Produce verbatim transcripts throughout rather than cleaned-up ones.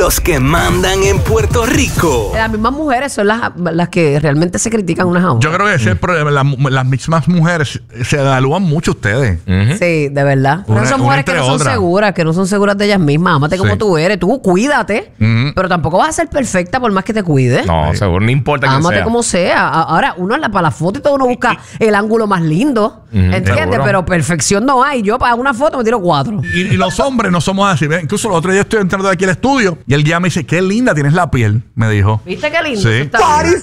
los que mandan en Puerto Rico. Las mismas mujeres son las, las que realmente se critican unas a otras. Yo creo que ese es el problema. Las, las mismas mujeres se evalúan mucho ustedes. Uh-huh. Sí, de verdad. Pero Una- son una mujeres que entre no son otras. seguras, que no son seguras de ellas mismas. Ámate como Sí. tú eres. Tú cuídate, Ujú. pero tampoco vas a ser perfecta por más que te cuides. No, seguro, no importa quién Ámate sea. como sea. A- Ahora, uno en la, para la foto y todo, uno busca el ángulo más lindo. ¿Entiendes? seguro. Pero perfección no hay. Yo para una foto me tiro cuatro. Y, y los hombres no somos así. ¿Ves? Incluso el otro día estoy entrando de aquí al estudio y el guía me dice, qué linda tienes la piel, me dijo. ¿Viste qué lindo? Sí. Eso está bien.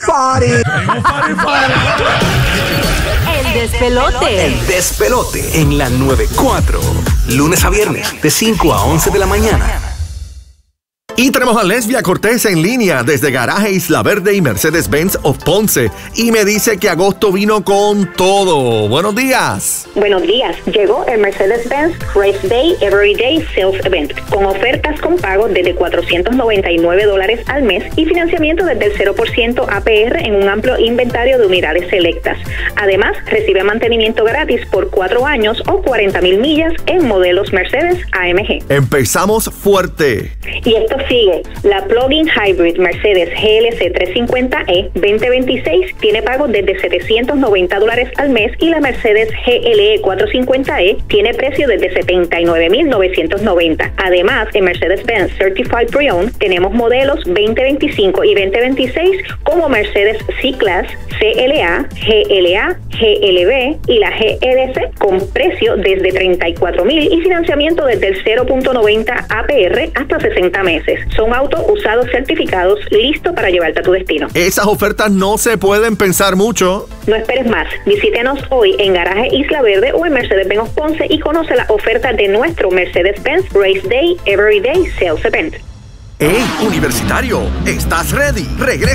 El despelote. El despelote en la noventa y cuatro. Lunes a viernes, de cinco a once de la mañana. Y tenemos a Lesbia Cortés en línea desde Garaje Isla Verde y Mercedes-Benz of Ponce. Y me dice que agosto vino con todo. Buenos días. Buenos días. Llegó el Mercedes-Benz Race Day Everyday Sales Event con ofertas con pagos desde cuatrocientos noventa y nueve dólares al mes y financiamiento desde el cero por ciento A P R en un amplio inventario de unidades selectas. Además, recibe mantenimiento gratis por cuatro años o cuarenta mil millas en modelos Mercedes A M G. Empezamos fuerte. Y esto sigue. La Plug-in Hybrid Mercedes G L C trescientos cincuenta E veinte veintiséis tiene pagos desde setecientos noventa dólares al mes y la Mercedes G L E cuatrocientos cincuenta E tiene precio desde setenta y nueve mil novecientos noventa. Además, en Mercedes-Benz Certified Pre-Owned tenemos modelos veinte veinticinco y veinte veintiséis como Mercedes C-Class, C L A, G L A, G L B y la G L C con precio desde treinta y cuatro mil y financiamiento desde el cero punto noventa A P R hasta sesenta meses. Son autos usados certificados, listos para llevarte a tu destino. Esas ofertas no se pueden pensar mucho. No esperes más. Visítenos hoy en Garaje Isla Verde o en Mercedes-Benz of Ponce y conoce la oferta de nuestro Mercedes-Benz Race Day Everyday Sales Event. ¡Ey, universitario! ¿Estás ready? Regresa